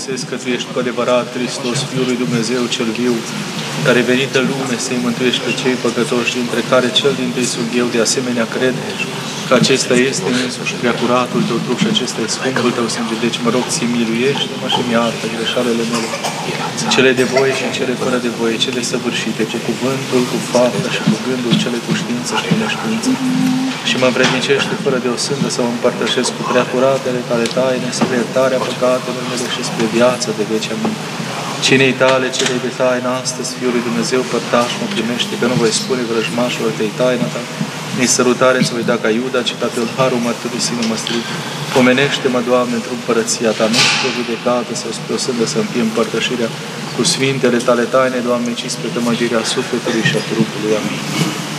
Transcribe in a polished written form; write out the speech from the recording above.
mărturisesc că Tu ești cu adevărat Hristos, Fiul lui Dumnezeu cel viu, care venit în lume să-i mântuiești pe cei păcătoși, dintre care cel dintâi sunt eu, de asemenea cred că acesta este însuși preacuratul Tău trup și acesta e scumpul Tău sânge. Deci mă rog, Ți miluiește-mă și mi-iartă greșalele mele, cele de voie și cele fără de voie, cele săvârșite, cu cuvântul, cu fapta și cu gândul, cele cu știință și cu neștiință. Și mă învrednicește fără de o sândă să mă împărtășesc cu preacuratele Tale taine, spre iertarea păcatelor mele și spre viață de veci. Amin. Cinei Tale, celei de taină, astăzi, Fiul lui Dumnezeu, părtaș, mă primește, că nu voi spune vrăjmașilor Tăi taina Ta, nici sărutare să voi da ca Iuda, ci ca Tău harul mărturisi nu mă strig. Pomenește-mă, Doamne, într-o împărăția Ta, nu spre judecată sau spre o sândă să-mi fie împărtășirea cu sfintele Tale taine, Doamne, ci spre tămăgirea sufletului și a trupului. Amin.